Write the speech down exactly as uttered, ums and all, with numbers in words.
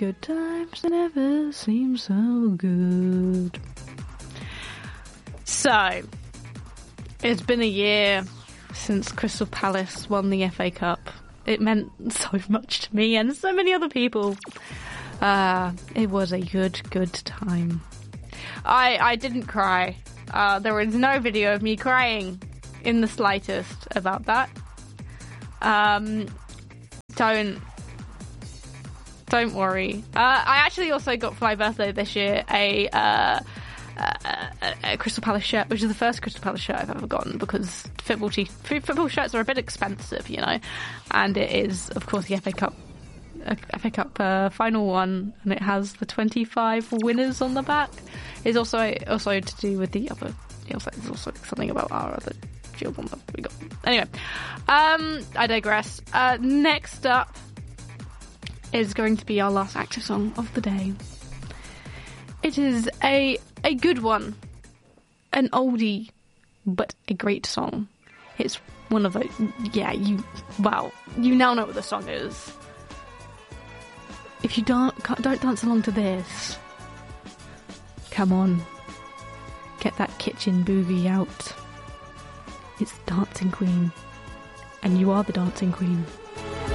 good times never seem so good. So, it's been a year since Crystal Palace won the F A Cup. It meant so much to me and so many other people. Uh, it was a good, good time. I I didn't cry. Uh, there was no video of me crying in the slightest about that. Um, don't don't worry. Uh, I actually also got for my birthday this year a, uh, a, a Crystal Palace shirt, which is the first Crystal Palace shirt I've ever gotten, because football t- football shirts are a bit expensive, you know, and it is, of course, the F A Cup. F A Cup uh, final one, and it has the twenty-five winners on the back. It's also also to do with the other. It's also something about our other shield one that we got. Anyway, um, I digress. Uh, next up is going to be our last active song of the day. It is a a good one, an oldie, but a great song. It's one of those. Yeah, you. Well, you now know what the song is. If you don't, don't dance along to this, come on, get that kitchen boogie out. It's Dancing Queen, and you are the Dancing Queen.